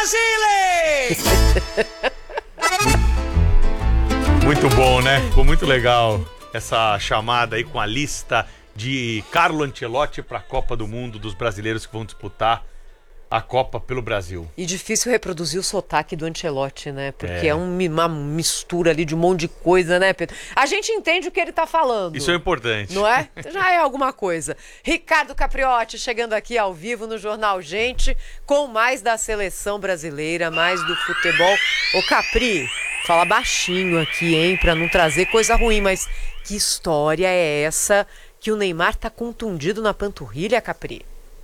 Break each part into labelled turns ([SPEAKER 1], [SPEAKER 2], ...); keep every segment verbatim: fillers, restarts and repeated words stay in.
[SPEAKER 1] Brasile!
[SPEAKER 2] Muito bom, né? Ficou muito legal essa chamada aí com a lista de Carlo Ancelotti para a Copa do Mundo dos brasileiros que vão disputar a Copa pelo Brasil.
[SPEAKER 1] E difícil reproduzir o sotaque do Ancelotti, né? Porque é,
[SPEAKER 2] É.
[SPEAKER 1] um- uma mistura ali de um monte de coisa, né, Pedro? A gente entende o que ele tá falando.
[SPEAKER 2] Isso é importante.
[SPEAKER 1] Não é? Já é alguma coisa. Ricardo Capriotti chegando aqui ao vivo no Jornal Gente, com mais da seleção brasileira, mais do futebol. Ô Capri, fala baixinho aqui, hein, pra não trazer coisa ruim, mas que história é essa que o Neymar tá contundido na panturrilha, Capri?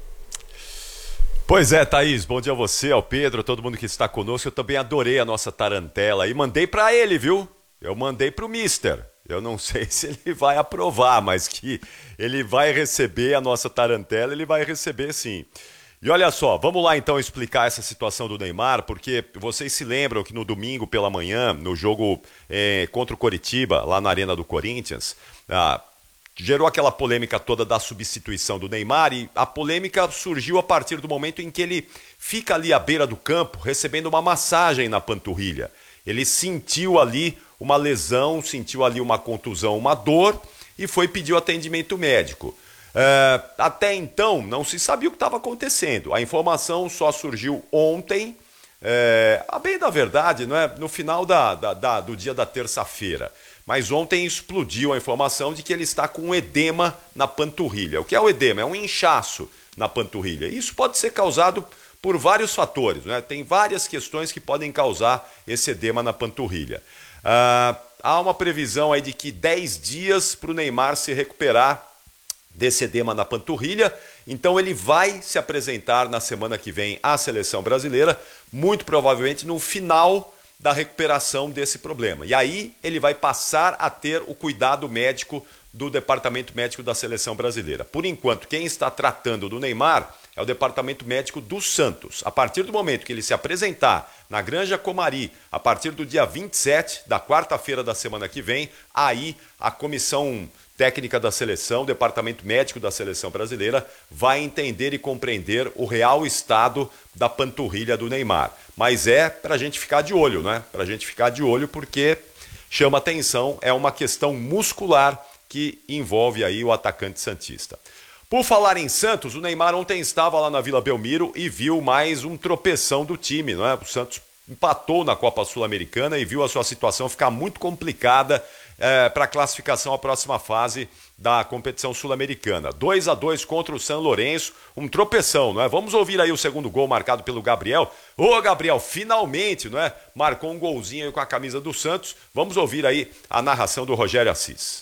[SPEAKER 3] Pois é, Thaís, bom dia a você, ao Pedro, a todo mundo que está conosco. Eu também adorei a nossa tarantela e mandei pra ele, viu? Eu mandei pro Mister. Eu não sei se ele vai aprovar, mas que ele vai receber a nossa tarantela, ele vai receber sim. E olha só, vamos lá então explicar essa situação do Neymar, porque vocês se lembram que no domingo pela manhã, no jogo eh, contra o Coritiba, lá na Arena do Corinthians, ah, gerou aquela polêmica toda da substituição do Neymar e a polêmica surgiu a partir do momento em que ele fica ali à beira do campo recebendo uma massagem na panturrilha. Ele sentiu ali uma lesão, sentiu ali uma contusão, uma dor e foi pedir o atendimento médico. É, até então não se sabia o que estava acontecendo. A informação só surgiu ontem, é, a bem da verdade, não é? No final da, da, da, do dia da terça-feira. Mas ontem explodiu a informação de que ele está com um edema na panturrilha. O que é o edema? É um inchaço na panturrilha. Isso pode ser causado por vários fatores, né? Tem várias questões que podem causar esse edema na panturrilha. Ah, há uma previsão aí de que dez dias para o Neymar se recuperar desse edema na panturrilha. Então ele vai se apresentar na semana que vem à seleção brasileira, muito provavelmente no final da recuperação desse problema. E aí ele vai passar a ter o cuidado médico do Departamento Médico da Seleção Brasileira. Por enquanto, quem está tratando do Neymar é o Departamento Médico do Santos. A partir do momento que ele se apresentar na Granja Comari, a partir do dia vinte e sete, da quarta-feira da semana que vem, aí a comissão técnica da seleção, o Departamento Médico da Seleção Brasileira, vai entender e compreender o real estado da panturrilha do Neymar. Mas é para a gente ficar de olho, né? Para a gente ficar de olho porque chama atenção, é uma questão muscular que envolve aí o atacante santista. Por falar em Santos, o Neymar ontem estava lá na Vila Belmiro e viu mais um tropeção do time, não é? O Santos empatou na Copa Sul-Americana e viu a sua situação ficar muito complicada é, para a classificação à próxima fase da competição sul-americana. dois a dois contra o São Lourenço, um tropeção, não é? Vamos ouvir aí o segundo gol marcado pelo Gabriel. Ô, Gabriel, finalmente, não é? Marcou um golzinho aí com a camisa do Santos. Vamos ouvir aí a narração do Rogério Assis.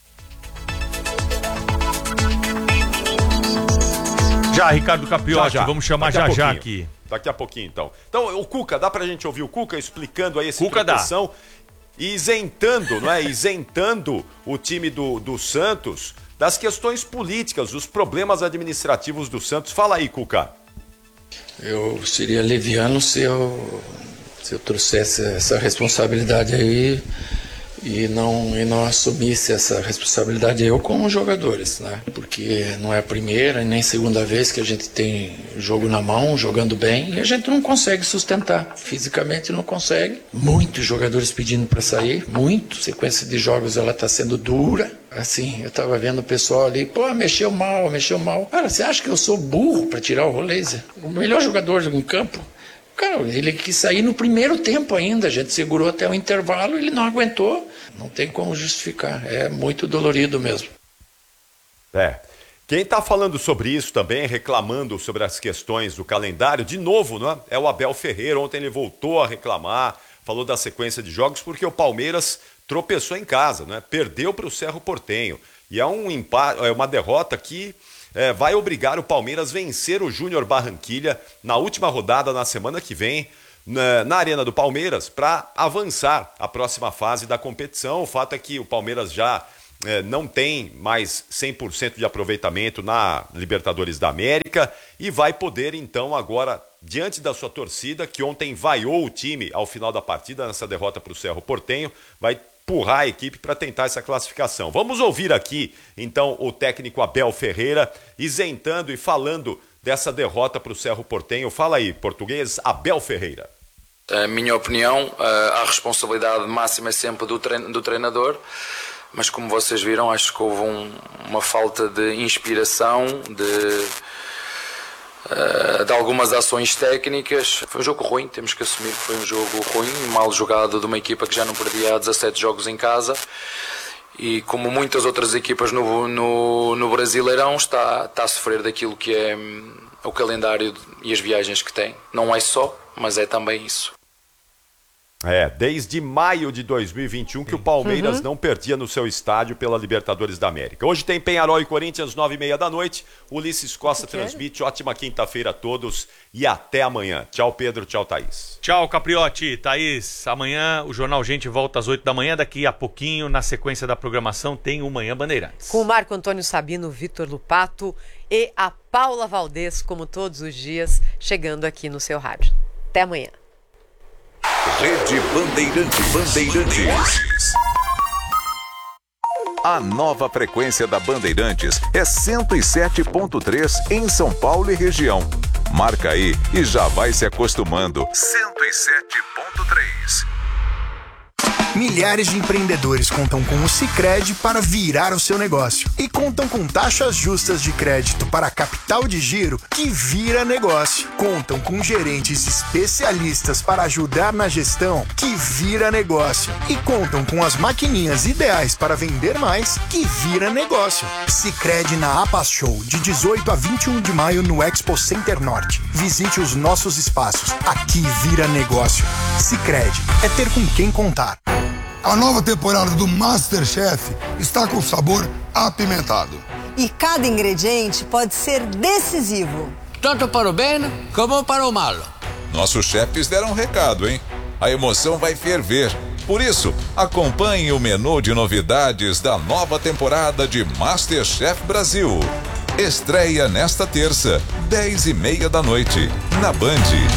[SPEAKER 2] Já, Ricardo Capriotti,
[SPEAKER 3] Já, já.
[SPEAKER 2] vamos chamar
[SPEAKER 3] Daqui a
[SPEAKER 2] já já
[SPEAKER 3] pouquinho.
[SPEAKER 2] aqui.
[SPEAKER 3] Daqui a pouquinho, então. Então, o Cuca, dá pra gente ouvir o Cuca explicando aí esse
[SPEAKER 2] Cuca dá.
[SPEAKER 3] tropeção e isentando, não é? Isentando o time do, do Santos das questões políticas, dos problemas administrativos do Santos. Fala aí, Cuca.
[SPEAKER 4] Eu seria leviano se eu, se eu trouxesse essa responsabilidade aí e não, e não assumisse essa responsabilidade eu com os jogadores, né? Porque não é a primeira e nem segunda vez que a gente tem jogo na mão, jogando bem, e a gente não consegue sustentar. Fisicamente não consegue. Muitos jogadores pedindo para sair, muito. A sequência de jogos ela está sendo dura. Assim, eu estava vendo o pessoal ali, pô, mexeu mal, mexeu mal. Cara, você acha que eu sou burro para tirar o Roleiser? O melhor jogador em campo? Cara, ele quis sair no primeiro tempo ainda, a gente segurou até o intervalo, ele não aguentou. Não tem como justificar, é muito dolorido mesmo.
[SPEAKER 3] É. Quem está falando sobre isso também, reclamando sobre as questões do calendário, de novo, não é? É o Abel Ferreira. Ontem ele voltou a reclamar, falou da sequência de jogos, porque o Palmeiras tropeçou em casa, não é? Perdeu para o Cerro Porteño. E é, um empate, é uma derrota que é, vai obrigar o Palmeiras a vencer o Júnior Barranquilla na última rodada, na semana que vem, na, na Arena do Palmeiras, para avançar a próxima fase da competição. O fato é que o Palmeiras já é, não tem mais cem por cento de aproveitamento na Libertadores da América e vai poder então agora, diante da sua torcida, que ontem vaiou o time ao final da partida nessa derrota para o Cerro Porteño, vai empurrar a equipe para tentar essa classificação. Vamos ouvir aqui então o técnico Abel Ferreira isentando e falando dessa derrota para o Cerro Porteño. Fala aí, português Abel Ferreira.
[SPEAKER 4] A minha opinião, a responsabilidade máxima é sempre do treinador, mas como vocês viram, acho que houve um, uma falta de inspiração, de, de algumas ações técnicas. Foi um jogo ruim, temos que assumir que foi um jogo ruim, mal jogado de uma equipa que já não perdia há dezassete jogos em casa. E como muitas outras equipas no, no, no Brasileirão, está, está a sofrer daquilo que é o calendário e as viagens que tem. Não é só, mas é também isso.
[SPEAKER 3] É, desde maio de dois mil e vinte e um que o Palmeiras uhum. não perdia no seu estádio pela Libertadores da América. Hoje tem Peñarol e Corinthians, nove e meia da noite. Ulisses Costa transmite. Ótima quinta-feira a todos e até amanhã. Tchau, Pedro. Tchau, Thaís.
[SPEAKER 2] Tchau, Capriotti. Thaís, amanhã o Jornal Gente volta às oito da manhã. Daqui a pouquinho, na sequência da programação, tem o Manhã Bandeirantes.
[SPEAKER 1] Com o Marco Antônio Sabino, Vitor Lupato e a Paula Valdez, como todos os dias, chegando aqui no seu rádio. Até amanhã.
[SPEAKER 5] Rede Bandeirantes. Bandeirantes. A nova frequência da Bandeirantes é cento e sete ponto três em São Paulo e região. Marca aí e já vai se acostumando. cento e sete ponto três.
[SPEAKER 6] Milhares de empreendedores contam com o Sicredi para virar o seu negócio. E contam com taxas justas de crédito para capital de giro que vira negócio. Contam com gerentes especialistas para ajudar na gestão que vira negócio. E contam com as maquininhas ideais para vender mais que vira negócio. Sicredi na APAS Show, de dezoito a vinte e um de maio no Expo Center Norte. Visite os nossos espaços. Aqui vira negócio. Sicredi é ter com quem contar.
[SPEAKER 7] A nova temporada do MasterChef está com sabor apimentado.
[SPEAKER 8] E cada ingrediente pode ser decisivo.
[SPEAKER 9] Tanto para o bem como para o mal.
[SPEAKER 5] Nossos chefes deram um recado, hein? A emoção vai ferver. Por isso, acompanhe o menu de novidades da nova temporada de MasterChef Brasil. Estreia nesta terça, dez e meia da noite, na Band.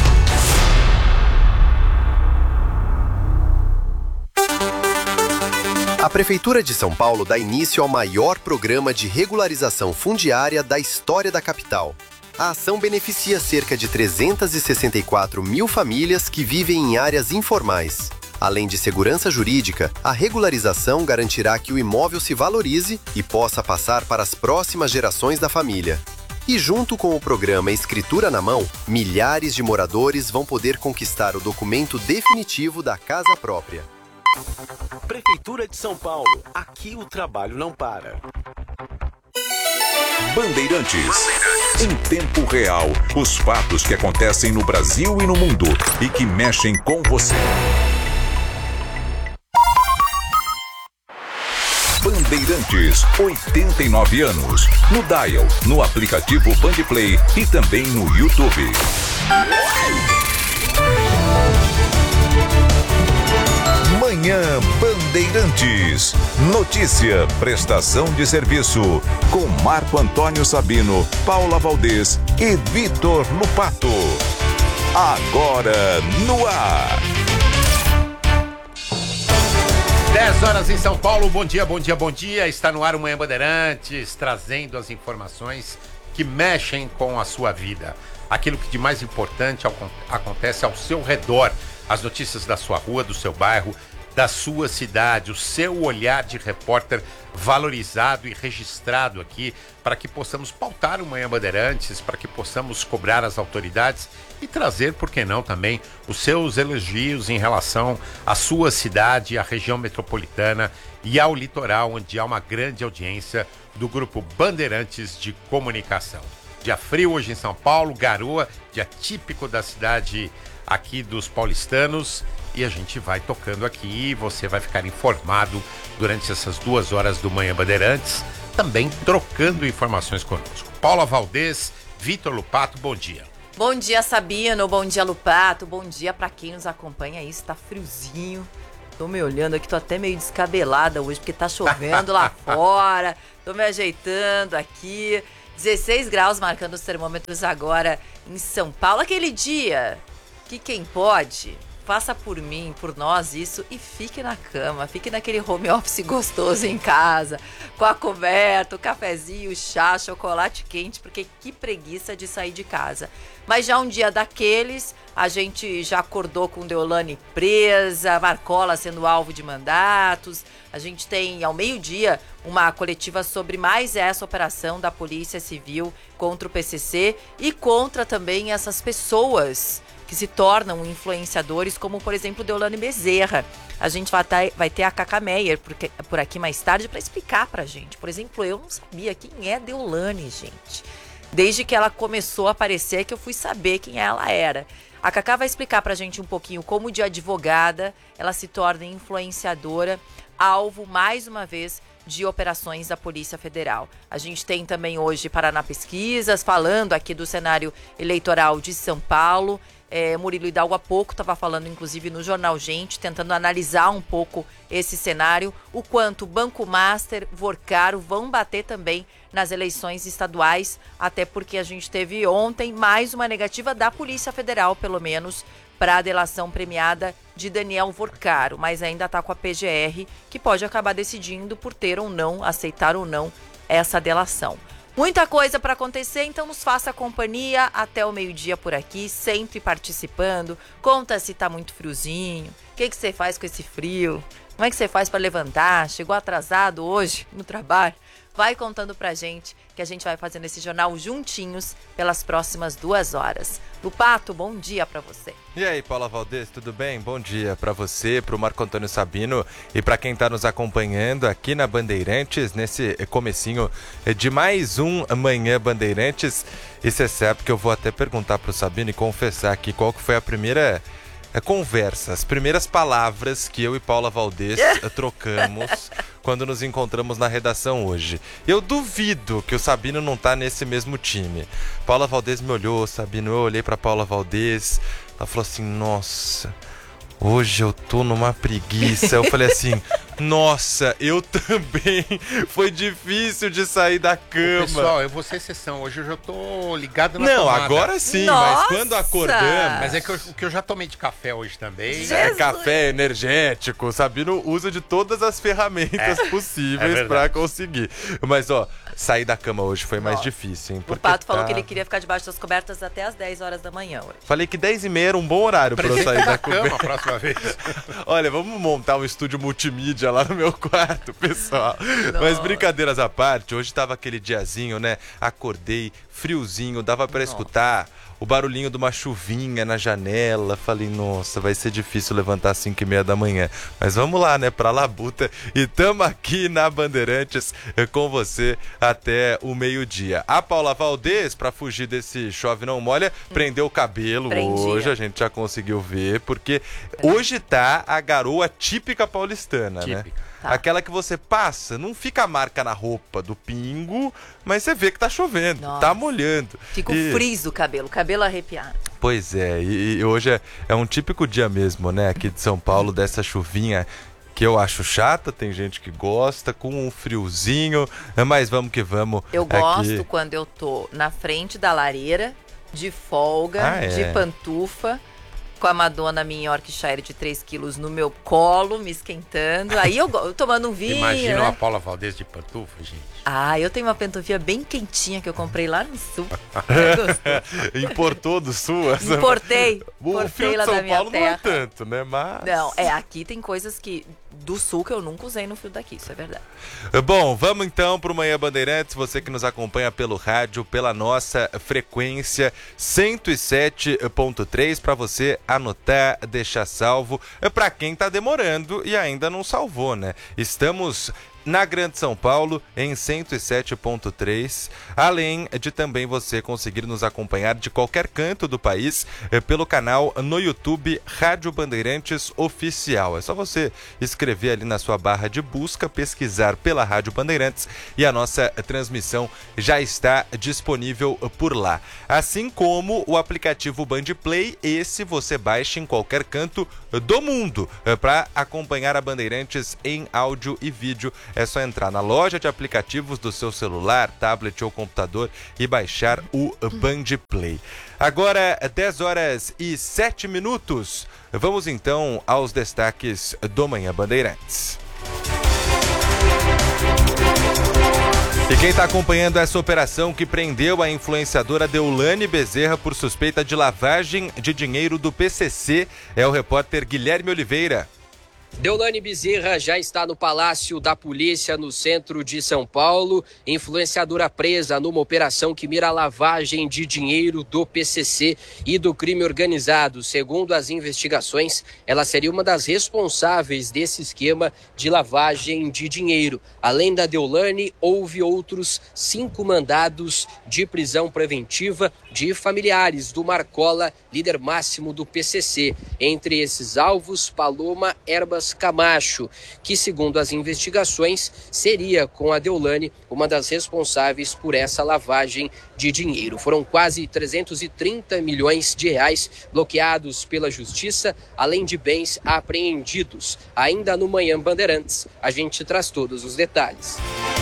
[SPEAKER 10] A Prefeitura de São Paulo dá início ao maior programa de regularização fundiária da história da capital. A ação beneficia cerca de trezentas e sessenta e quatro mil famílias que vivem em áreas informais. Além de segurança jurídica, a regularização garantirá que o imóvel se valorize e possa passar para as próximas gerações da família. E junto com o programa Escritura na Mão, milhares de moradores vão poder conquistar o documento definitivo da casa própria.
[SPEAKER 11] Prefeitura de São Paulo. Aqui o trabalho não para.
[SPEAKER 5] Bandeirantes. Em tempo real, os fatos que acontecem no Brasil e no mundo e que mexem com você. Bandeirantes, oitenta e nove anos. No Dial, no aplicativo Bandplay e também no YouTube. Manhã Bandeirantes. Notícia, prestação de serviço. Com Marco Antônio Sabino, Paula Valdez e Vitor Lupato. Agora no ar.
[SPEAKER 12] dez horas em São Paulo. Bom dia, bom dia, bom dia. Está no ar o Manhã Bandeirantes, trazendo as informações que mexem com a sua vida. Aquilo que de mais importante acontece ao seu redor. As notícias da sua rua, do seu bairro, da sua cidade, o seu olhar de repórter valorizado e registrado aqui para que possamos pautar o Manhã Bandeirantes, para que possamos cobrar as autoridades e trazer, por que não, também os seus elogios em relação à sua cidade, à região metropolitana e ao litoral, onde há uma grande audiência do Grupo Bandeirantes de Comunicação. Dia frio hoje em São Paulo, garoa, dia típico da cidade aqui dos paulistanos, e a gente vai tocando aqui e você vai ficar informado durante essas duas horas do Manhã Bandeirantes, também trocando informações conosco. Paula Valdez, Vitor Lupato, bom dia.
[SPEAKER 13] Bom dia, Sabino, bom dia, Lupato, bom dia para quem nos acompanha aí, está friozinho. Tô me olhando aqui, tô até meio descabelada hoje, porque tá chovendo lá fora, tô me ajeitando aqui. dezesseis graus marcando os termômetros agora em São Paulo, aquele dia que quem pode faça por mim, por nós isso e fique na cama, fique naquele home office gostoso em casa, com a coberta, o cafezinho, o chá, chocolate quente, porque que preguiça de sair de casa. Mas já um dia daqueles, a gente já acordou com Deolane presa, Marcola sendo alvo de mandatos. A gente tem, ao meio-dia, uma coletiva sobre mais essa operação da Polícia Civil contra o P C C e contra também essas pessoas que se tornam influenciadores, como, por exemplo, Deolane Bezerra. A gente vai ter, vai ter a Cacá Meyer porque, por aqui mais tarde para explicar pra gente. Por exemplo, eu não sabia quem é Deolane, gente. Desde que ela começou a aparecer, que eu fui saber quem ela era. A Cacá vai explicar pra gente um pouquinho como, de advogada, ela se torna influenciadora, alvo, mais uma vez, de operações da Polícia Federal. A gente tem também hoje Paraná Pesquisas, falando aqui do cenário eleitoral de São Paulo. É, Murilo Hidalgo há pouco estava falando, inclusive, no Jornal Gente, tentando analisar um pouco esse cenário, o quanto Banco Master, Vorcaro vão bater também nas eleições estaduais, até porque a gente teve ontem mais uma negativa da Polícia Federal, pelo menos, para a delação premiada de Daniel Vorcaro, mas ainda está com a P G R, que pode acabar decidindo por ter ou não, aceitar ou não essa delação. Muita coisa para acontecer, então nos faça companhia até o meio-dia por aqui, sempre participando. Conta se tá muito friozinho, o que que você faz com esse frio, como é que você faz para levantar, chegou atrasado hoje no trabalho? Vai contando pra gente, que a gente vai fazendo esse jornal juntinhos pelas próximas duas horas. Lupato, bom dia pra você.
[SPEAKER 14] E aí, Paula Valdez, tudo bem? Bom dia pra você, pro Marco Antônio Sabino e pra quem tá nos acompanhando aqui na Bandeirantes, nesse comecinho de mais um Manhã Bandeirantes. E você sabe que eu vou até perguntar pro Sabino e confessar aqui qual que foi a primeira... É, conversa, as primeiras palavras que eu e Paula Valdez trocamos quando nos encontramos na redação hoje. Eu duvido que o Sabino não tá nesse mesmo time. Paula Valdez me olhou, Sabino, eu olhei pra Paula Valdez, ela falou assim, nossa, hoje eu tô numa preguiça. Eu falei assim, nossa, eu também. Foi difícil de sair da cama. Ô,
[SPEAKER 12] pessoal, eu vou ser exceção. Hoje eu já tô ligado na
[SPEAKER 14] Não,
[SPEAKER 12] tomada.
[SPEAKER 14] agora sim,
[SPEAKER 13] Nossa!
[SPEAKER 14] Mas quando acordamos...
[SPEAKER 12] Mas é que eu, o que eu já tomei de café hoje também.
[SPEAKER 14] É
[SPEAKER 13] Jesus!
[SPEAKER 14] café energético. O Sabino usa de todas as ferramentas
[SPEAKER 12] É,
[SPEAKER 14] possíveis
[SPEAKER 12] é
[SPEAKER 14] pra conseguir. Mas, ó, sair da cama hoje foi mais
[SPEAKER 13] Nossa.
[SPEAKER 14] difícil, hein?
[SPEAKER 13] O
[SPEAKER 14] Porque
[SPEAKER 13] Pato falou
[SPEAKER 14] tá-
[SPEAKER 13] que ele queria ficar debaixo das cobertas até as dez horas da manhã hoje.
[SPEAKER 14] Falei que dez e meia era um bom horário pra eu sair da
[SPEAKER 12] cama
[SPEAKER 14] coberta.
[SPEAKER 12] a próxima vez.
[SPEAKER 14] Olha, vamos montar um estúdio multimídia lá no meu quarto, pessoal. Mas brincadeiras à parte, hoje tava aquele diazinho, né? Acordei, friozinho, dava pra escutar o barulhinho de uma chuvinha na janela. Falei, nossa, vai ser difícil levantar às cinco e meia da manhã. Mas vamos lá, né? Pra labuta. E tamo aqui na Bandeirantes com você até o meio-dia. A Paula Valdez, pra fugir desse chove não molha, prendeu o cabelo.
[SPEAKER 13] Prendia.
[SPEAKER 14] Hoje, a gente já conseguiu ver, porque hoje tá a garoa típica paulistana, né?
[SPEAKER 12] Típica.
[SPEAKER 13] Tá.
[SPEAKER 14] Aquela que você passa, não fica a marca na roupa do pingo, mas você vê que tá chovendo,
[SPEAKER 13] Nossa.
[SPEAKER 14] tá molhando.
[SPEAKER 13] Fica o
[SPEAKER 14] E-
[SPEAKER 13] frizz do cabelo, cabelo arrepiado.
[SPEAKER 14] Pois é, e, e hoje é, é um típico dia mesmo, né, aqui de São Paulo, dessa chuvinha que eu acho chata, tem gente que gosta, com um friozinho, mas vamos que vamos.
[SPEAKER 13] Eu gosto
[SPEAKER 14] aqui.
[SPEAKER 13] quando eu tô na frente da lareira, de folga,
[SPEAKER 14] Ah, é.
[SPEAKER 13] de pantufa, com a Madonna minha Yorkshire de três quilos no meu colo, me esquentando. Aí eu, go- tomando um vinho,
[SPEAKER 12] Imagina
[SPEAKER 13] né?
[SPEAKER 12] uma Paula Valdez de pantufa, gente.
[SPEAKER 13] Ah, eu tenho uma pantufia bem quentinha que eu comprei lá no sul. É gostoso.
[SPEAKER 14] Importou do sul? essa-
[SPEAKER 13] Importei.
[SPEAKER 14] O
[SPEAKER 13] Importei
[SPEAKER 14] frio
[SPEAKER 13] lá
[SPEAKER 14] de
[SPEAKER 13] da
[SPEAKER 14] São
[SPEAKER 13] minha
[SPEAKER 14] Paulo não é
[SPEAKER 13] terra.
[SPEAKER 14] tanto, né, mas...
[SPEAKER 13] Não, é, aqui tem coisas que do sul que eu nunca usei no frio daqui, isso é verdade.
[SPEAKER 14] Bom, vamos então para o Manhã Bandeirantes, você que nos acompanha pelo rádio, pela nossa frequência cento e sete ponto três, para você anotar, deixar salvo, é para quem tá demorando e ainda não salvou, né? Estamos na Grande São Paulo, em cento e sete ponto três, além de também você conseguir nos acompanhar de qualquer canto do país eh, pelo canal no YouTube Rádio Bandeirantes Oficial. É só você escrever ali na sua barra de busca, pesquisar pela Rádio Bandeirantes e a nossa transmissão já está disponível por lá. Assim como o aplicativo Bandplay, esse você baixa em qualquer canto do mundo para acompanhar a Bandeirantes em áudio e vídeo. é só entrar na loja de aplicativos do seu celular, tablet ou computador e baixar o Band Play. Agora, dez horas e sete minutos. Vamos então aos destaques do Manhã Bandeirantes. E quem está acompanhando essa operação que prendeu a influenciadora Deolane Bezerra por suspeita de lavagem de dinheiro do P C C é o repórter Guilherme Oliveira.
[SPEAKER 15] Deolane Bezerra já está no Palácio da Polícia, no centro de São Paulo. Influenciadora presa numa operação que mira a lavagem de dinheiro do P C C e do crime organizado. Segundo as investigações, ela seria uma das responsáveis desse esquema de lavagem de dinheiro. Além da Deolane, houve outros cinco mandados de prisão preventiva de familiares do Marcola, líder máximo do P C C. Entre esses alvos, Paloma Herbas Camacho, que, segundo as investigações, seria, com a Deolane, uma das responsáveis por essa lavagem de dinheiro. Foram quase trezentos e trinta milhões de reais bloqueados pela Justiça, além de bens apreendidos. Ainda no Manhã Bandeirantes, a gente traz todos os detalhes.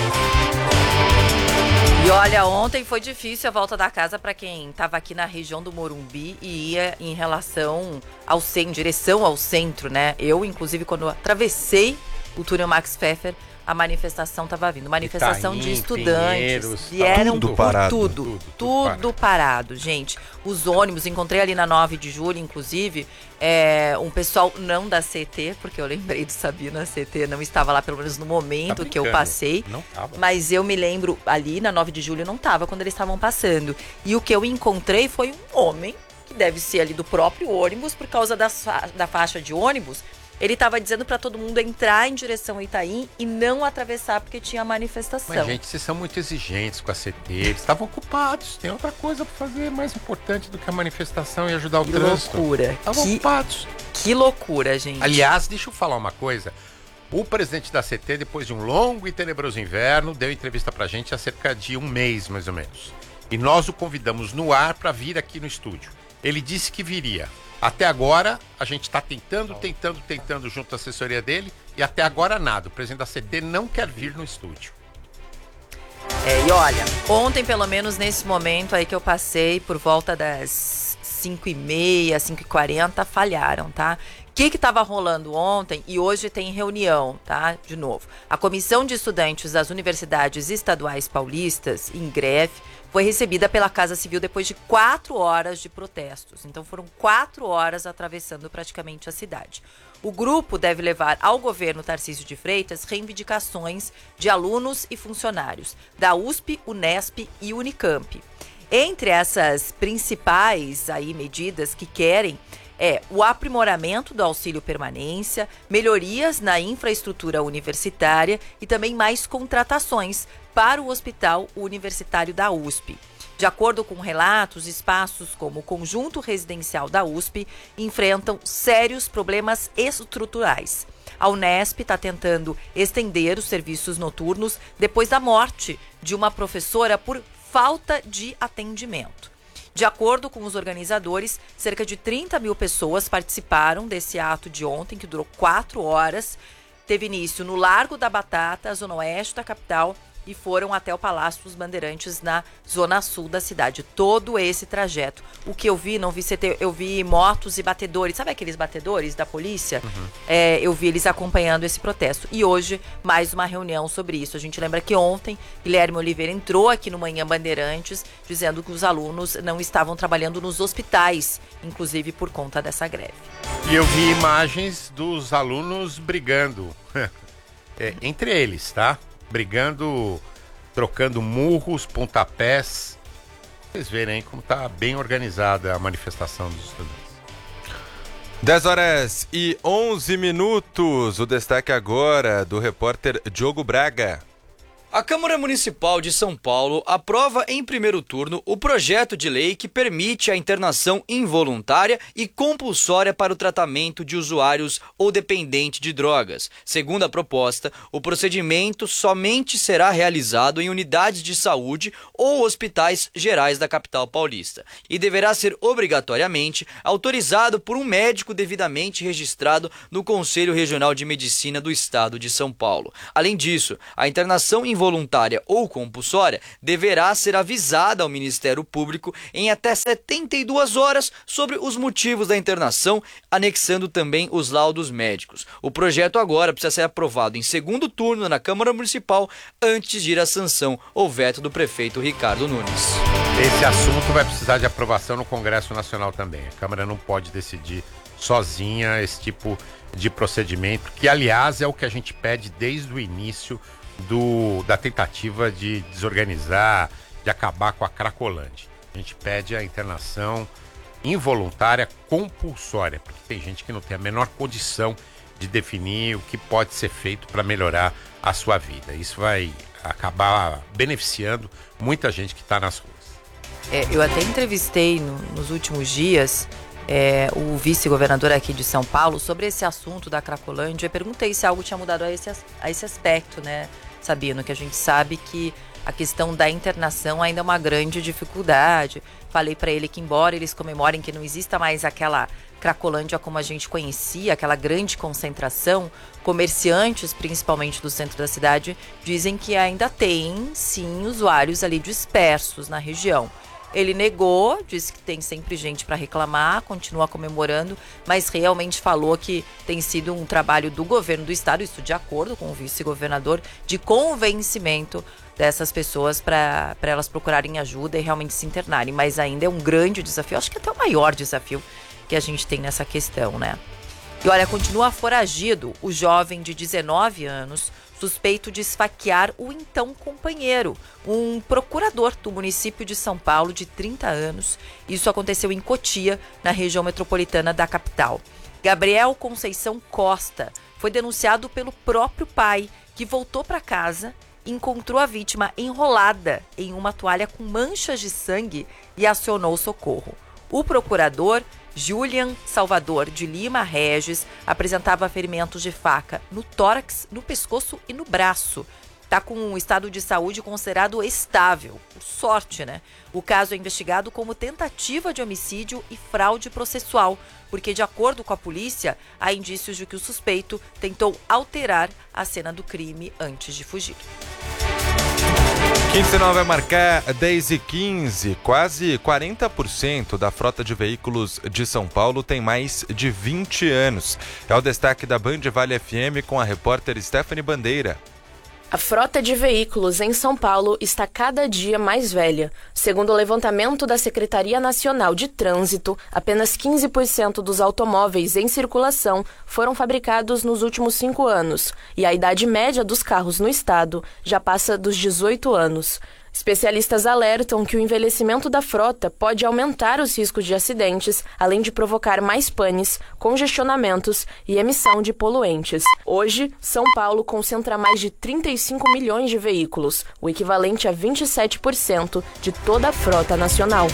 [SPEAKER 13] E olha, ontem foi difícil a volta da casa para quem estava aqui na região do Morumbi e ia em relação ao centro, em direção ao centro, né? Eu, inclusive, quando atravessei o túnel Max Pfeffer, a manifestação estava vindo. Manifestação
[SPEAKER 12] Itaim,
[SPEAKER 13] de estudantes.
[SPEAKER 12] Pinheiros,
[SPEAKER 13] Vieram
[SPEAKER 14] tudo
[SPEAKER 13] por
[SPEAKER 14] parado.
[SPEAKER 13] tudo.
[SPEAKER 12] Tudo,
[SPEAKER 13] Tudo,
[SPEAKER 12] tudo
[SPEAKER 13] tudo parado, gente. Os ônibus, encontrei ali na nove de julho, inclusive, é, um pessoal não da C T, porque eu lembrei do Sabina, C T não estava lá, pelo menos no momento
[SPEAKER 12] Tá
[SPEAKER 13] que eu
[SPEAKER 12] brincando.
[SPEAKER 13] passei.
[SPEAKER 12] Não tava.
[SPEAKER 13] Mas eu me lembro, ali na nove de julho não estava, quando eles estavam passando. E o que eu encontrei foi um homem, que deve ser ali do próprio ônibus, por causa da, fa- da faixa de ônibus. Ele estava dizendo para todo mundo entrar em direção ao Itaim e não atravessar porque tinha manifestação.
[SPEAKER 12] Mas, gente, vocês são muito exigentes com a C T. Eles estavam ocupados. Tem outra coisa para fazer mais importante do que a manifestação e ajudar o
[SPEAKER 13] Que
[SPEAKER 12] trânsito.
[SPEAKER 13] loucura.
[SPEAKER 12] Estavam
[SPEAKER 13] Que-
[SPEAKER 12] ocupados.
[SPEAKER 13] Que loucura, gente.
[SPEAKER 12] Aliás, deixa eu falar uma coisa. O presidente da C T, depois de um longo e tenebroso inverno, deu entrevista pra gente há cerca de um mês, mais ou menos. E nós o convidamos no ar para vir aqui no estúdio. Ele disse que viria. Até agora, a gente está tentando, tentando, tentando junto à assessoria dele e até agora nada. O presidente da C T não quer vir no estúdio.
[SPEAKER 13] É, e olha, ontem, pelo menos nesse momento aí que eu passei, por volta das cinco e meia, cinco e quarenta, falharam, tá? O que que estava rolando ontem e hoje tem reunião, tá? De novo. A Comissão de Estudantes das Universidades Estaduais Paulistas, em greve, foi recebida pela Casa Civil depois de quatro horas de protestos. Então foram quatro horas atravessando praticamente a cidade. O grupo deve levar ao governo Tarcísio de Freitas reivindicações de alunos e funcionários da U S P, Unesp e Unicamp. Entre essas principais aí medidas que querem é o aprimoramento do auxílio permanência, melhorias na infraestrutura universitária e também mais contratações para o Hospital Universitário da U S P. De acordo com relatos, espaços como o Conjunto Residencial da U S P enfrentam sérios problemas estruturais. A Unesp está tentando estender os serviços noturnos depois da morte de uma professora por falta de atendimento. De acordo com os organizadores, cerca de trinta mil pessoas participaram desse ato de ontem, que durou quatro horas. Teve início no Largo da Batata, zona oeste da capital, e foram até o Palácio dos Bandeirantes, na zona sul da cidade. Todo esse trajeto. O que eu vi, não vi C T, eu vi motos e batedores. Sabe aqueles batedores da polícia? Uhum. É, eu vi eles acompanhando esse protesto. E hoje, mais uma reunião sobre isso. A gente lembra que ontem, Guilherme Oliveira entrou aqui no Manhã Bandeirantes, dizendo que os alunos não estavam trabalhando nos hospitais, inclusive por conta dessa greve.
[SPEAKER 12] E eu vi imagens dos alunos brigando. É, entre eles, tá? Brigando, trocando murros, pontapés. Vocês verem como tá bem organizada a manifestação dos estudantes.
[SPEAKER 14] dez horas e onze minutos. O destaque agora do repórter Diogo Braga.
[SPEAKER 16] A Câmara Municipal de São Paulo aprova em primeiro turno o projeto de lei que permite a internação involuntária e compulsória para o tratamento de usuários ou dependente de drogas. Segundo a proposta, o procedimento somente será realizado em unidades de saúde ou hospitais gerais da capital paulista e deverá ser obrigatoriamente autorizado por um médico devidamente registrado no Conselho Regional de Medicina do Estado de São Paulo. Além disso, a internação involuntária voluntária ou compulsória deverá ser avisada ao Ministério Público em até setenta e duas horas sobre os motivos da internação, anexando também os laudos médicos. O projeto agora precisa ser aprovado em segundo turno na Câmara Municipal antes de ir à sanção ou veto do prefeito Ricardo Nunes.
[SPEAKER 12] Esse assunto vai precisar de aprovação no Congresso Nacional também. A Câmara não pode decidir sozinha esse tipo de procedimento, que aliás é o que a gente pede desde o início Do, da tentativa de desorganizar, de acabar com a Cracolândia. A gente pede a internação involuntária compulsória, porque tem gente que não tem a menor condição de definir o que pode ser feito para melhorar a sua vida. Isso vai acabar beneficiando muita gente que está nas ruas.
[SPEAKER 13] É, eu até entrevistei no, nos últimos dias é, o vice-governador aqui de São Paulo sobre esse assunto da Cracolândia. Eu perguntei se algo tinha mudado a esse, a esse aspecto, né, Sabino? Que a gente sabe que a questão da internação ainda é uma grande dificuldade. Falei para ele que, embora eles comemorem que não exista mais aquela Cracolândia como a gente conhecia, aquela grande concentração, comerciantes, principalmente do centro da cidade, dizem que ainda tem, sim, usuários ali dispersos na região. Ele negou, disse que tem sempre gente para reclamar, continua comemorando, mas realmente falou que tem sido um trabalho do governo do estado, isso de acordo com o vice-governador, de convencimento dessas pessoas para elas procurarem ajuda e realmente se internarem. Mas ainda é um grande desafio, acho que até o maior desafio que a gente tem nessa questão, né? E olha, continua foragido o jovem de dezenove anos, suspeito de esfaquear o então companheiro, um procurador do município de São Paulo de trinta anos. Isso aconteceu em Cotia, na região metropolitana da capital. Gabriel Conceição Costa foi denunciado pelo próprio pai, que voltou para casa, encontrou a vítima enrolada em uma toalha com manchas de sangue e acionou o socorro. O procurador Julian Salvador de Lima Regis apresentava ferimentos de faca no tórax, no pescoço e no braço. Está com um estado de saúde considerado estável, por sorte, né? O caso é investigado como tentativa de homicídio e fraude processual, porque, de acordo com a polícia, há indícios de que o suspeito tentou alterar a cena do crime antes de fugir.
[SPEAKER 14] quinze e nove vai marcar dez e quinze. Quase quarenta por cento da frota de veículos de São Paulo tem mais de vinte anos. É o destaque da Band Vale F M com a repórter Stephanie Bandeira.
[SPEAKER 17] A frota de veículos em São Paulo está cada dia mais velha. Segundo o levantamento da Secretaria Nacional de Trânsito, apenas quinze por cento dos automóveis em circulação foram fabricados nos últimos cinco anos, e a idade média dos carros no estado já passa dos dezoito anos. Especialistas alertam que o envelhecimento da frota pode aumentar os riscos de acidentes, além de provocar mais panes, congestionamentos e emissão de poluentes. Hoje, São Paulo concentra mais de trinta e cinco milhões de veículos, o equivalente a vinte e sete por cento de toda a frota nacional.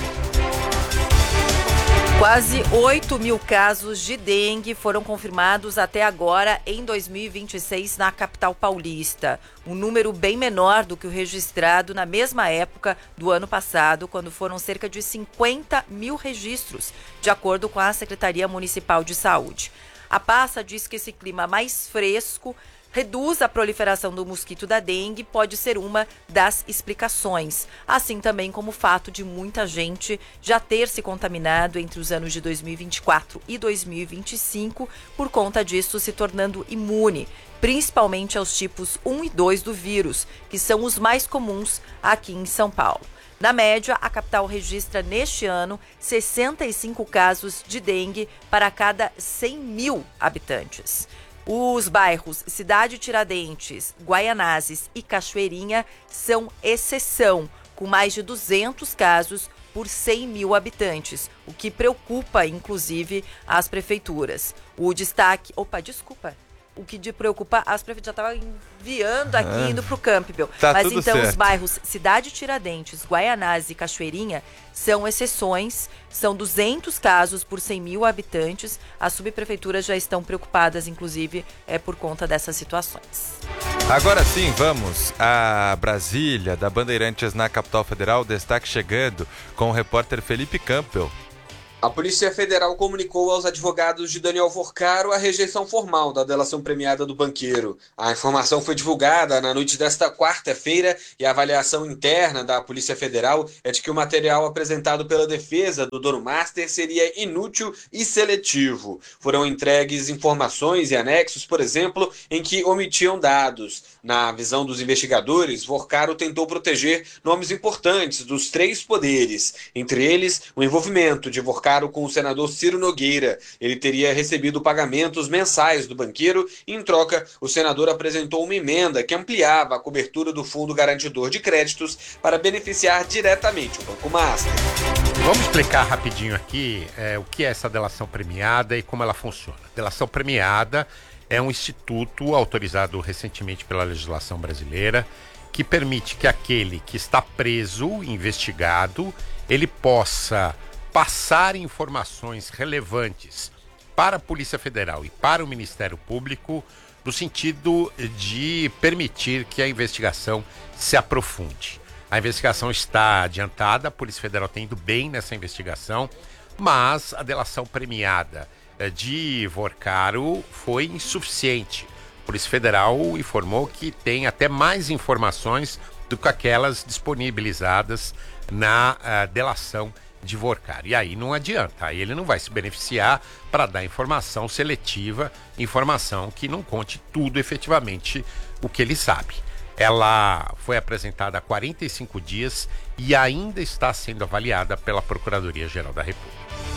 [SPEAKER 13] Quase oito mil casos de dengue foram confirmados até agora em dois mil e vinte e seis na capital paulista. Um número bem menor do que o registrado na mesma época do ano passado, quando foram cerca de cinquenta mil registros, de acordo com a Secretaria Municipal de Saúde. A pasta diz que esse clima mais fresco reduz a proliferação do mosquito da dengue, pode ser uma das explicações. Assim também como o fato de muita gente já ter se contaminado entre os anos de dois mil e vinte e quatro e dois mil e vinte e cinco, por conta disso se tornando imune, principalmente aos tipos um e dois do vírus, que são os mais comuns aqui em São Paulo. Na média, a capital registra neste ano sessenta e cinco casos de dengue para cada cem mil habitantes. Os bairros Cidade Tiradentes, Guaianazes e Cachoeirinha são exceção, com mais de duzentos casos por cem mil habitantes, o que preocupa, inclusive, as prefeituras. O destaque... Opa, desculpa. o que de preocupa, as prefeituras já estavam enviando aqui,
[SPEAKER 14] Ah,
[SPEAKER 13] indo pro Campbell.
[SPEAKER 14] tá
[SPEAKER 13] Mas
[SPEAKER 14] tudo
[SPEAKER 13] então
[SPEAKER 14] certo.
[SPEAKER 13] os bairros Cidade Tiradentes, Guaianazes e Cachoeirinha são exceções, são duzentos casos por cem mil habitantes. As subprefeituras já estão preocupadas, inclusive, é, por conta dessas situações.
[SPEAKER 14] Agora sim, vamos a Brasília, da Bandeirantes na capital federal. Destaque chegando com o repórter Felipe Campbell.
[SPEAKER 18] A Polícia Federal comunicou aos advogados de Daniel Vorcaro a rejeição formal da delação premiada do banqueiro. A informação foi divulgada na noite desta quarta-feira e a avaliação interna da Polícia Federal é de que o material apresentado pela defesa do dono master seria inútil e seletivo. Foram entregues informações e anexos, por exemplo, em que omitiam dados. Na visão dos investigadores, Vorcaro tentou proteger nomes importantes dos três poderes, entre eles o envolvimento de Vorcaro com o senador Ciro Nogueira. Ele teria recebido pagamentos mensais do banqueiro e, em troca, o senador apresentou uma emenda que ampliava a cobertura do Fundo Garantidor de Créditos para beneficiar diretamente o Banco Master.
[SPEAKER 12] Vamos explicar rapidinho aqui é, o que é essa delação premiada e como ela funciona. Delação premiada é um instituto autorizado recentemente pela legislação brasileira que permite que aquele que está preso, investigado, ele possa passar informações relevantes para a Polícia Federal e para o Ministério Público no sentido de permitir que a investigação se aprofunde. A investigação está adiantada, a Polícia Federal tem ido bem nessa investigação, mas a delação premiada de Vorcaro foi insuficiente. A Polícia Federal informou que tem até mais informações do que aquelas disponibilizadas na uh, delação de Vorcaro. E aí não adianta, aí ele não vai se beneficiar para dar informação seletiva, informação que não conte tudo efetivamente o que ele sabe. Ela foi apresentada há quarenta e cinco dias e ainda está sendo avaliada pela Procuradoria-Geral da República.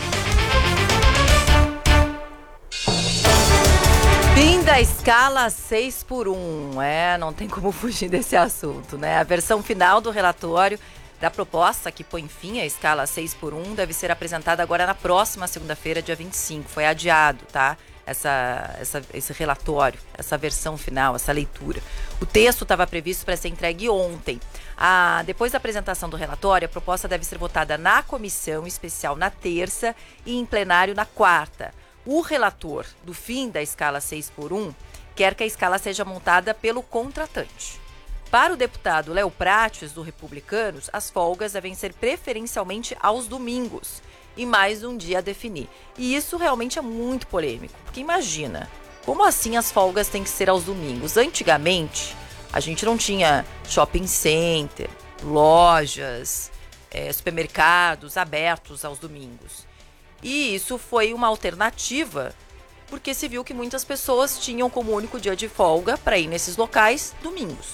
[SPEAKER 13] Fim da escala seis por um. É, não tem como fugir desse assunto, né? A versão final do relatório da proposta que põe fim à escala seis por um deve ser apresentada agora na próxima segunda-feira, dia vinte e cinco. Foi adiado, tá? Essa, essa, esse relatório, essa versão final, essa leitura. O texto estava previsto para ser entregue ontem. Ah, depois da apresentação do relatório, a proposta deve ser votada na comissão especial na terça e em plenário na quarta. O relator do fim da escala seis por um quer que a escala seja montada pelo contratante. Para o deputado Léo Prates, do Republicanos, as folgas devem ser preferencialmente aos domingos e mais um dia a definir. E isso realmente é muito polêmico, porque imagina, como assim as folgas têm que ser aos domingos? Antigamente, a gente não tinha shopping center, lojas, é, supermercados abertos aos domingos. E isso foi uma alternativa, porque se viu que muitas pessoas tinham como único dia de folga para ir nesses locais domingos.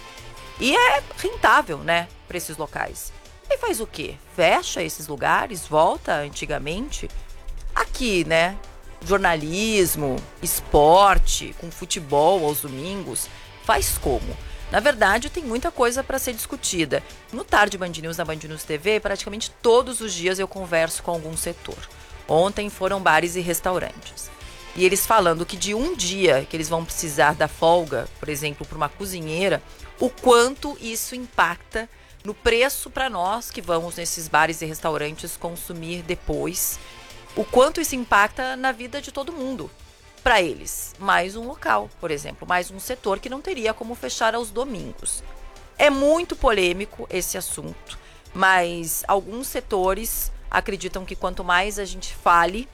[SPEAKER 13] E é rentável, né, para esses locais. E faz o quê? Fecha esses lugares, volta antigamente. Aqui, né, jornalismo, esporte, com futebol aos domingos, faz como? Na verdade, tem muita coisa para ser discutida. No Tarde Band News, na Band News T V, praticamente todos os dias eu converso com algum setor. Ontem foram bares e restaurantes. E eles falando que de um dia que eles vão precisar da folga, por exemplo, para uma cozinheira, o quanto isso impacta no preço para nós que vamos nesses bares e restaurantes consumir depois. O quanto isso impacta na vida de todo mundo. Para eles, mais um local, por exemplo, mais um setor que não teria como fechar aos domingos. É muito polêmico esse assunto, mas alguns setores acreditam que quanto mais a gente fale,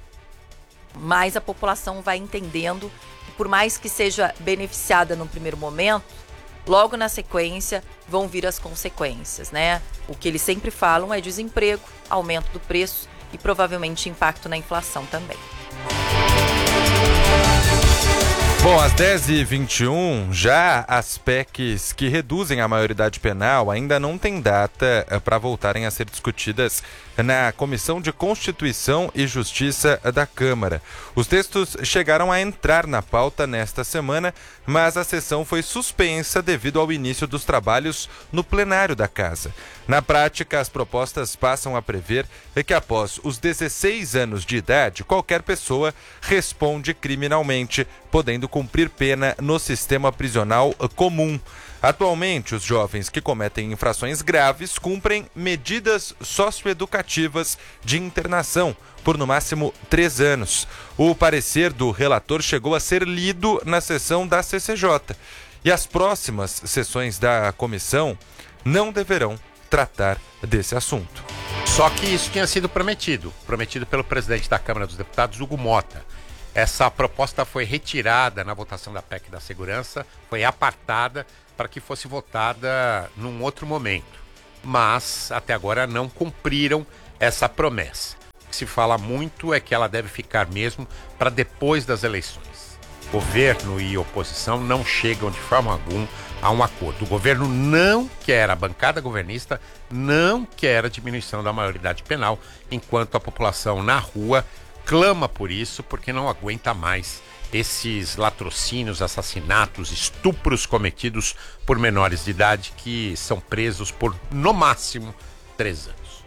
[SPEAKER 13] mais a população vai entendendo que por mais que seja beneficiada no primeiro momento, logo na sequência vão vir as consequências, né? O que eles sempre falam é desemprego, aumento do preço e provavelmente impacto na inflação também.
[SPEAKER 14] Bom, às dez e vinte e um, já as P E Cs que reduzem a maioridade penal ainda não têm data para voltarem a ser discutidas na Comissão de Constituição e Justiça da Câmara. Os textos chegaram a entrar na pauta nesta semana, mas a sessão foi suspensa devido ao início dos trabalhos no plenário da Casa. Na prática, as propostas passam a prever que após os dezesseis anos de idade, qualquer pessoa responde criminalmente, podendo cumprir pena no sistema prisional comum. Atualmente, os jovens que cometem infrações graves cumprem medidas socioeducativas de internação por no máximo três anos. O parecer do relator chegou a ser lido na sessão da C C J. E as próximas sessões da comissão não deverão tratar desse assunto.
[SPEAKER 12] Só que isso tinha sido prometido, prometido pelo presidente da Câmara dos Deputados, Hugo Mota. Essa proposta foi retirada na votação da P E C da Segurança, foi apartada para que fosse votada num outro momento. Mas, até agora, não cumpriram essa promessa. O que se fala muito é que ela deve ficar mesmo para depois das eleições. Governo e oposição não chegam de forma alguma a um acordo. O governo não quer, a bancada governista não quer a diminuição da maioridade penal, enquanto a população na rua clama por isso, porque não aguenta mais esses latrocínios, assassinatos, estupros cometidos por menores de idade que são presos por, no máximo, três anos.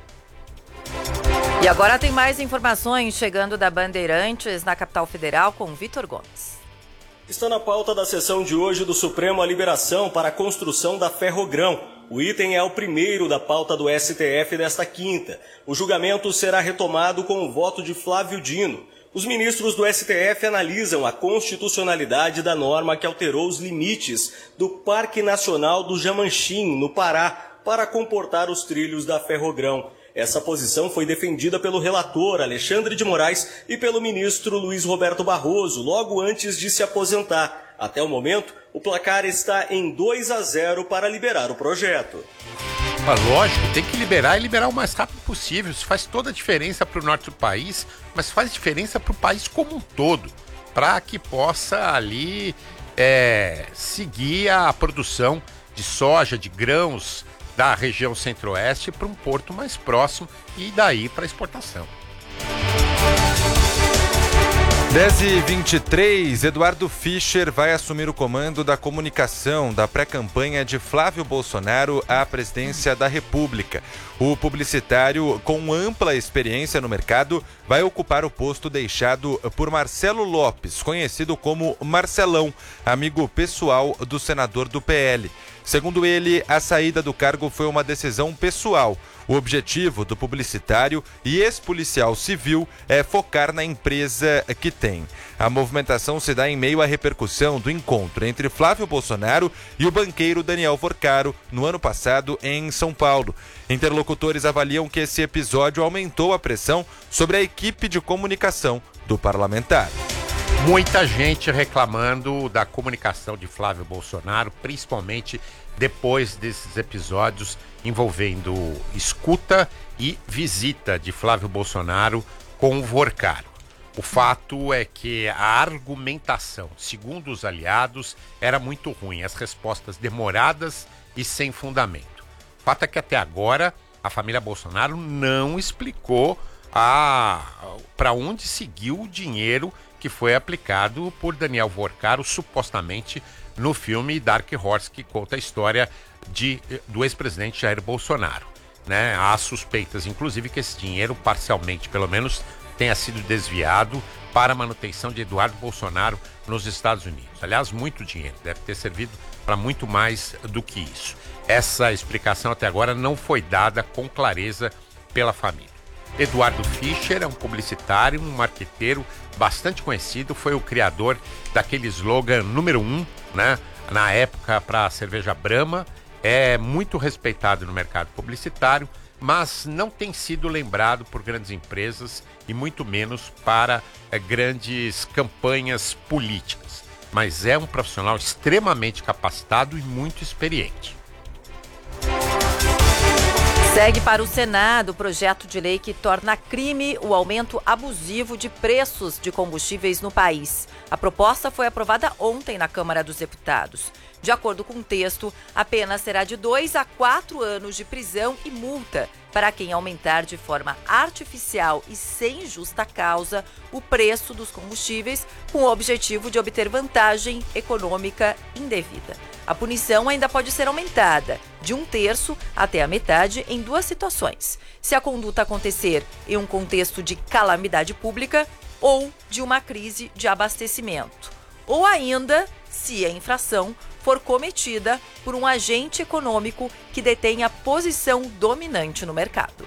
[SPEAKER 13] E agora tem mais informações chegando da Bandeirantes na capital federal com Vitor Gomes.
[SPEAKER 19] Está na pauta da sessão de hoje do Supremo a liberação para a construção da Ferrogrão. O item é o primeiro da pauta do S T F desta quinta. O julgamento será retomado com o voto de Flávio Dino. Os ministros do S T F analisam a constitucionalidade da norma que alterou os limites do Parque Nacional do Jamanchim, no Pará, para comportar os trilhos da Ferrogrão. Essa posição foi defendida pelo relator Alexandre de Moraes e pelo ministro Luiz Roberto Barroso, logo antes de se aposentar. Até o momento, o placar está em dois a zero para liberar o projeto.
[SPEAKER 12] Ah, lógico, tem que liberar e liberar o mais rápido possível. Isso faz toda a diferença para o norte do país, mas faz diferença para o país como um todo, para que possa ali é, seguir a produção de soja, de grãos da região centro-oeste para um porto mais próximo e daí para exportação.
[SPEAKER 14] dez e vinte e três, Eduardo Fischer vai assumir o comando da comunicação da pré-campanha de Flávio Bolsonaro à presidência da República. O publicitário, com ampla experiência no mercado, vai ocupar o posto deixado por Marcelo Lopes, conhecido como Marcelão, amigo pessoal do senador do P L. Segundo ele, a saída do cargo foi uma decisão pessoal. O objetivo do publicitário e ex-policial civil é focar na empresa que tem. A movimentação se dá em meio à repercussão do encontro entre Flávio Bolsonaro e o banqueiro Daniel Vorcaro no ano passado em São Paulo. Interlocutores avaliam que esse episódio aumentou a pressão sobre a equipe de comunicação do parlamentar.
[SPEAKER 12] Muita gente reclamando da comunicação de Flávio Bolsonaro, principalmente depois desses episódios envolvendo escuta e visita de Flávio Bolsonaro com o Vorcaro. O fato é que a argumentação, segundo os aliados, era muito ruim, as respostas demoradas e sem fundamento. O fato é que até agora a família Bolsonaro não explicou para onde seguiu o dinheiro que foi aplicado por Daniel Vorcaro, supostamente, no filme Dark Horse, que conta a história de, do ex-presidente Jair Bolsonaro. Né? Há suspeitas, inclusive, que esse dinheiro, parcialmente pelo menos, tenha sido desviado para a manutenção de Eduardo Bolsonaro nos Estados Unidos. Aliás, muito dinheiro, deve ter servido para muito mais do que isso. Essa explicação até agora não foi dada com clareza pela família. Eduardo Fischer é um publicitário, um marqueteiro bastante conhecido, foi o criador daquele slogan número um, né, na época para a cerveja Brahma, é muito respeitado no mercado publicitário, mas não tem sido lembrado por grandes empresas e muito menos para é, grandes campanhas políticas. Mas é um profissional extremamente capacitado e muito experiente.
[SPEAKER 13] Segue para o Senado o projeto de lei que torna crime o aumento abusivo de preços de combustíveis no país. A proposta foi aprovada ontem na Câmara dos Deputados. De acordo com o texto, a pena será de dois a quatro anos de prisão e multa para quem aumentar de forma artificial e sem justa causa o preço dos combustíveis com o objetivo de obter vantagem econômica indevida. A punição ainda pode ser aumentada de um terço até a metade em duas situações: se a conduta acontecer em um contexto de calamidade pública ou de uma crise de abastecimento, ou ainda se a infração for cometida por um agente econômico que detenha posição dominante no mercado.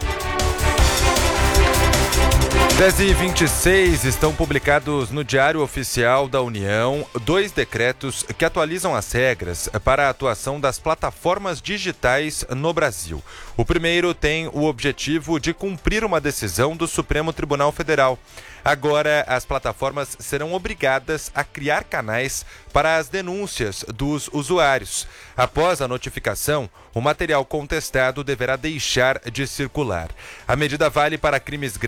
[SPEAKER 14] dez e vinte e seis estão publicados no Diário Oficial da União dois decretos que atualizam as regras para a atuação das plataformas digitais no Brasil. O primeiro tem o objetivo de cumprir uma decisão do Supremo Tribunal Federal. Agora, as plataformas serão obrigadas a criar canais para as denúncias dos usuários. Após a notificação, o material contestado deverá deixar de circular. A medida vale para crimes graves